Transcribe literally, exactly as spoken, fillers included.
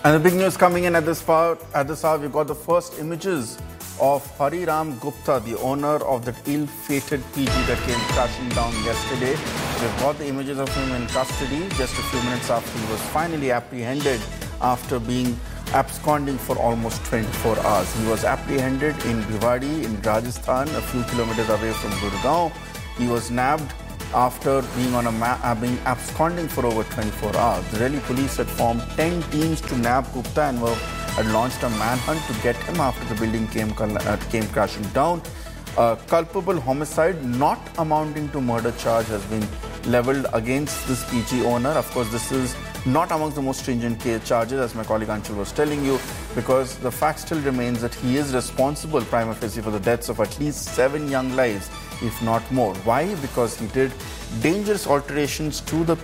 And the big news coming in at this part, at this hour, we've got the first images of Hari Ram Gupta, the owner of that ill-fated P G that came crashing down yesterday. We've got the images of him in custody just a few minutes after he was finally apprehended after being absconding for almost twenty-four hours. He was apprehended in Bhiwadi in Rajasthan, a few kilometers away from Gurgaon. He was nabbed after being on a ma- uh, being absconding for over twenty-four hours. The Delhi police had formed ten teams to nab Gupta and were, had launched a manhunt to get him after the building came, uh, came crashing down. A culpable homicide not amounting to murder charge has been levelled against this P G owner. Of course, this is not amongst the most stringent case charges, as my colleague Anshul was telling you, because the fact still remains that he is responsible prima facie for the deaths of at least seven young lives, if not more. Why? Because he did dangerous alterations to the